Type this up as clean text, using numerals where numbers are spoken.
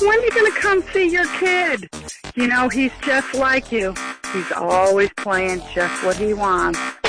when are you going to come see your kid? You know, he's just like you. He's always playing just what he wants.